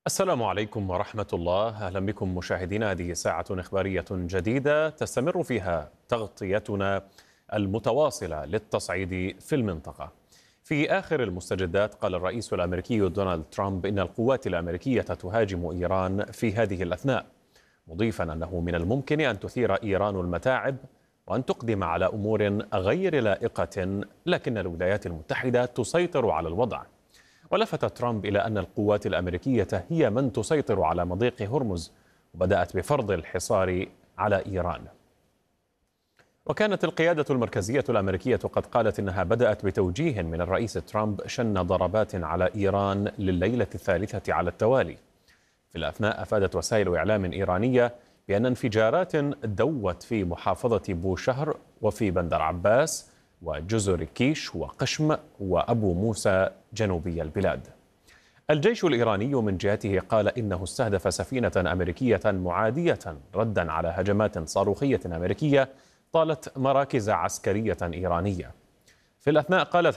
السلام عليكم ورحمة الله. أهلا بكم مشاهدينا. هذه ساعة إخبارية جديدة تستمر فيها تغطيتنا المتواصلة للتصعيد في المنطقة. في آخر المستجدات قال الرئيس الأمريكي دونالد ترامب إن القوات الأمريكية تهاجم إيران في هذه الأثناء، مضيفا أنه من الممكن أن تثير إيران المتاعب وأن تقدم على أمور غير لائقة، لكن الولايات المتحدة تسيطر على الوضع. ولفت ترامب إلى أن القوات الأمريكية هي من تسيطر على مضيق هرمز، وبدأت بفرض الحصار على إيران. وكانت القيادة المركزية الأمريكية قد قالت إنها بدأت بتوجيه من الرئيس ترامب شن ضربات على إيران لليلة الثالثة على التوالي. في الأثناء أفادت وسائل إعلام إيرانية بأن انفجارات دوت في محافظة بوشهر وفي بندر عباس وجزر كيش وقشم وأبو موسى جنوبي البلاد. الجيش الإيراني من جهته قال إنه استهدف سفينة أمريكية معادية ردا على هجمات صاروخية أمريكية طالت مراكز عسكرية إيرانية. في الأثناء قالت